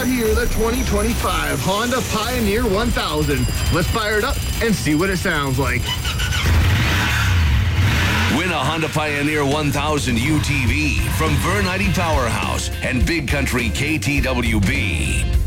got here, the 2025 Honda Pioneer 1000. Let's fire it up and see what it sounds like. Win a Honda Pioneer 1000 UTV from Vern Powerhouse and Big Country KTWB.